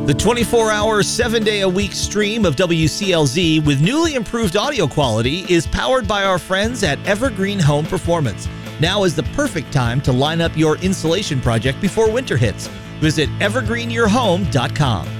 The 24-hour, 7-day-a-week stream of WCLZ with newly improved audio quality is powered by our friends at Evergreen Home Performance. Now is the perfect time to line up your insulation project before winter hits. Visit evergreenyourhome.com.